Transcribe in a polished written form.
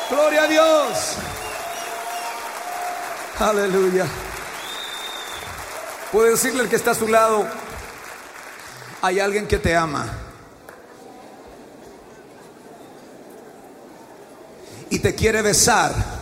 Gloria a Dios. Aleluya. Puede decirle al que está a su lado: hay alguien que te ama y te quiere besar